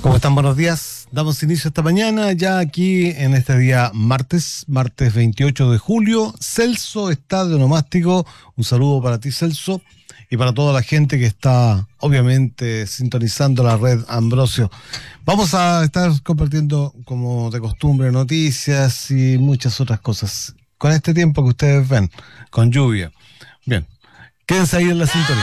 ¿Cómo están? Buenos días. Damos inicio esta mañana, ya aquí en este día martes 28 de julio. Celso está de onomástico. Un saludo para ti, Celso, y para toda la gente que está, obviamente, sintonizando la red Ambrosio. Vamos a estar compartiendo, como de costumbre, noticias y muchas otras cosas. Con este tiempo que ustedes ven, con lluvia. Bien, quédense ahí en la sintonía.